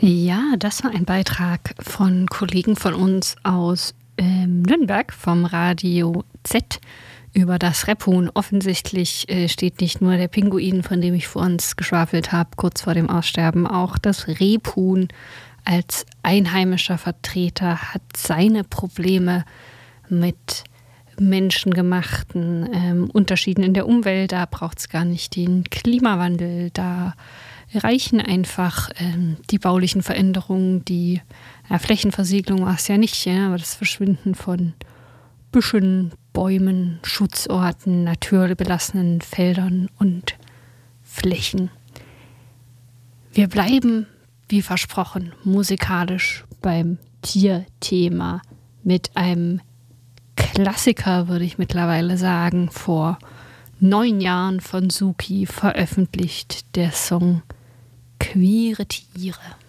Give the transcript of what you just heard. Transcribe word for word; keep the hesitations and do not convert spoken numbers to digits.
Ja, das war ein Beitrag von Kollegen von uns aus ähm, Nürnberg vom Radio Z über das Rebhuhn. Offensichtlich äh, steht nicht nur der Pinguin, von dem ich vor uns geschwafelt habe, kurz vor dem Aussterben. Auch das Rebhuhn als einheimischer Vertreter hat seine Probleme mit menschengemachten ähm, Unterschieden in der Umwelt. Da braucht es gar nicht den Klimawandel. Da reichen einfach ähm, die baulichen Veränderungen, die ja, Flächenversiegelung war es ja nicht, ja, aber das Verschwinden von Büschen, Bäumen, Schutzorten, naturbelassenen Feldern und Flächen. Wir bleiben, wie versprochen, musikalisch beim Tierthema mit einem Klassiker, würde ich mittlerweile sagen, vor neun Jahren von Suki veröffentlicht, der Song Queere Tiere.